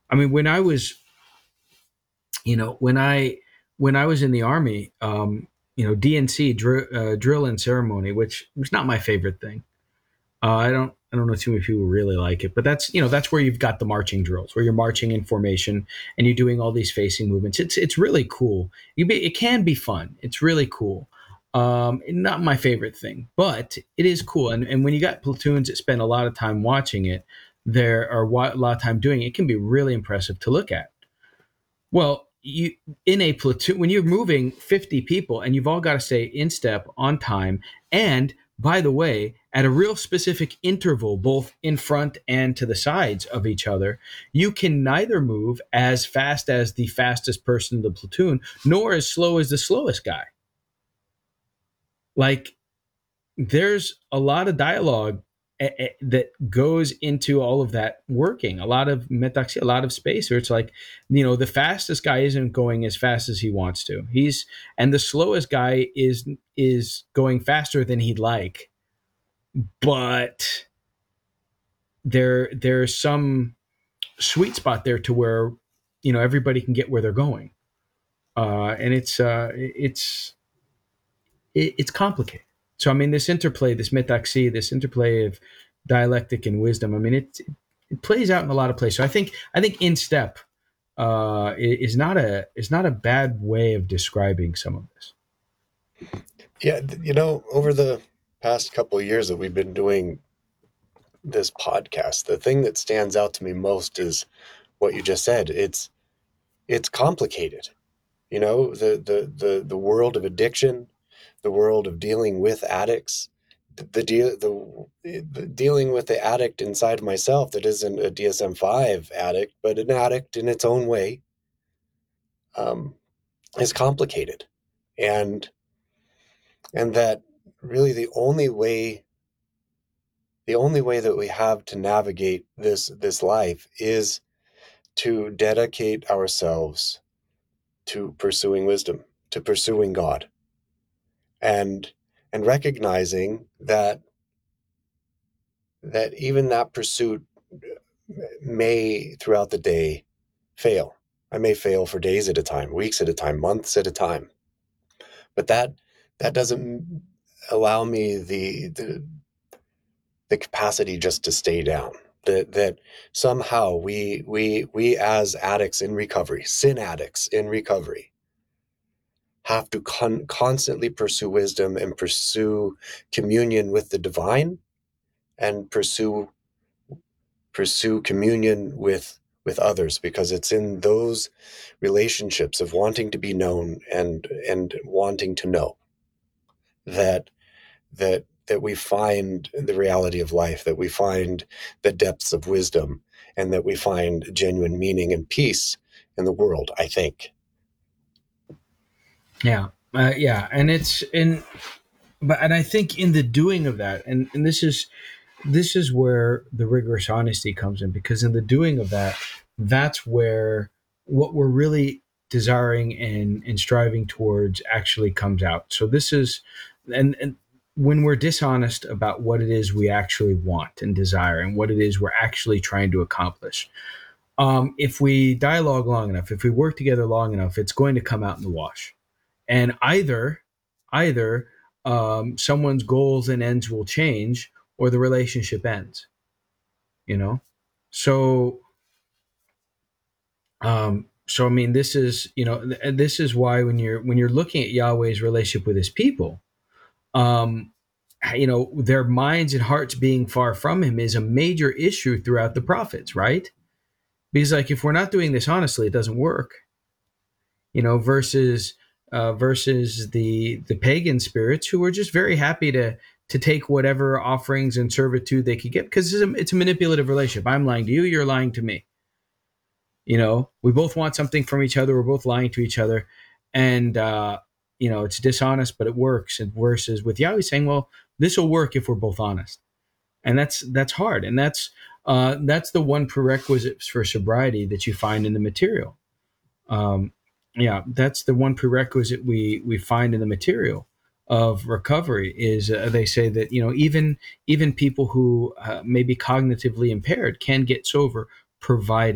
I mean, when I was in the army, DNC, drill and ceremony, which was not my favorite thing. I don't know too many people really like it, but that's where you've got the marching drills, where you're marching in formation and you're doing all these facing movements. It's really cool. It can be fun. It's really cool. Not my favorite thing, but it is cool. And when you got platoons that spend a lot of time watching it, there are a lot of time doing it, it can be really impressive to look at. Well, you in a platoon when you're moving 50 people and you've all got to stay in step on time, and by the way, at a real specific interval, both in front and to the sides of each other, you can neither move as fast as the fastest person in the platoon, nor as slow as the slowest guy. Like, there's a lot of dialogue that goes into all of that working. A lot of metaxi, a lot of space. Where it's like, the fastest guy isn't going as fast as he wants to. And the slowest guy is going faster than he'd like. But there's some sweet spot there to where everybody can get where they're going, and it's complicated. So I mean, this interplay, this metaxi, this interplay of dialectic and wisdom. I mean, it plays out in a lot of places. So I think in step is not a bad way of describing some of this. Yeah, over the past couple of years that we've been doing this podcast, the thing that stands out to me most is what you just said. It's complicated. The world of addiction, the world of dealing with addicts, the dealing with the addict inside myself that isn't a DSM-5 addict, but an addict in its own way, um, is complicated, and that really the only way that we have to navigate this life is to dedicate ourselves to pursuing wisdom, to pursuing God, and recognizing that even that pursuit may throughout the day fail. I may fail for days at a time, weeks at a time, months at a time, but that doesn't allow me the capacity just to stay down. That somehow we as addicts in recovery, sin addicts in recovery, have to constantly pursue wisdom and pursue communion with the divine, and pursue communion with others, because it's in those relationships of wanting to be known and wanting to know that we find the reality of life, that we find the depths of wisdom, and that we find genuine meaning and peace in the world, I think. Yeah, yeah, and I think in the doing of that, and this is where the rigorous honesty comes in, because in the doing of that, that's where what we're really desiring and striving towards actually comes out. So this is, and when we're dishonest about what it is we actually want and desire and what it is we're actually trying to accomplish, if we dialogue long enough, if we work together long enough, it's going to come out in the wash. And either someone's goals and ends will change, or the relationship ends. You know, so so I mean, this is why when you're looking at Yahweh's relationship with His people, um, their minds and hearts being far from Him is a major issue throughout the prophets, right? Because like, if we're not doing this honestly, it doesn't work. Versus the pagan spirits, who were just very happy to take whatever offerings and servitude they could get, because it's a manipulative relationship. I'm lying to you, you're lying to me. We both want something from each other, we're both lying to each other, and it's dishonest, but it works. And versus with Yahweh saying, well, this will work if we're both honest. And that's hard, and that's the one prerequisite for sobriety that you find in the material. Yeah, that's the one prerequisite we find in the material of recovery. Is they say that even people who may be cognitively impaired can get sober, provided